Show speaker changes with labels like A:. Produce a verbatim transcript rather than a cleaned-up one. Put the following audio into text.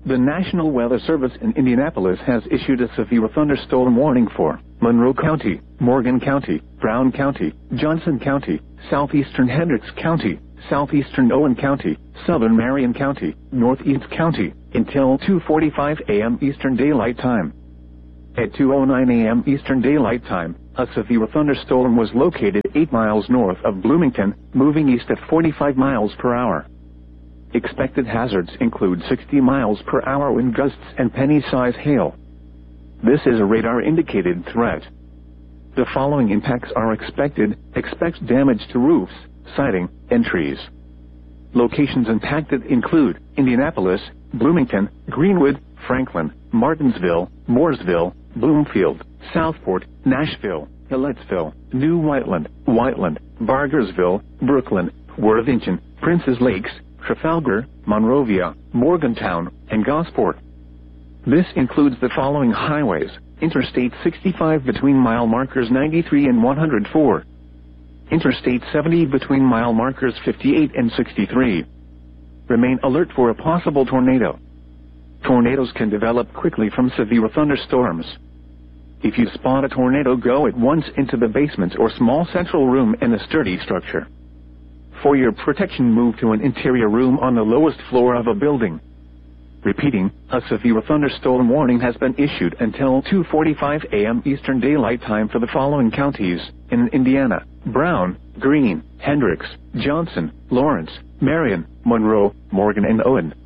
A: The National Weather Service in Indianapolis has issued a severe thunderstorm warning for Monroe County, Morgan County, Brown County, Johnson County, southeastern Hendricks County, southeastern Owen County, southern Marion County, northeast County, until two forty-five a m Eastern Daylight Time. At two oh nine a m Eastern Daylight Time, a severe thunderstorm was located eight miles north of Bloomington, moving east at forty-five miles per hour. Expected hazards include sixty miles per hour wind gusts and penny-size hail. This is a radar-indicated threat. The following impacts are expected. Expect damage to roofs, siding, and trees. Locations impacted include Indianapolis, Bloomington, Greenwood, Franklin, Martinsville, Mooresville, Bloomfield, Southport, Nashville, Hilletsville, New Whiteland, Whiteland, Bargersville, Brooklyn, Worthington, Princes Lakes, Trafalgar, Monrovia, Morgantown, and Gosport. This includes the following highways: Interstate sixty-five between mile markers ninety-three and one hundred four. Interstate seventy between mile markers fifty-eight and sixty-three. Remain alert for a possible tornado. Tornadoes can develop quickly from severe thunderstorms. If you spot a tornado, go at once into the basement or small central room in a sturdy structure. For your protection, move to an interior room on the lowest floor of a building. Repeating, a severe thunderstorm warning has been issued until two forty-five a m Eastern Daylight Time for the following counties in Indiana: Brown, Greene, Hendricks, Johnson, Lawrence, Marion, Monroe, Morgan, and Owen.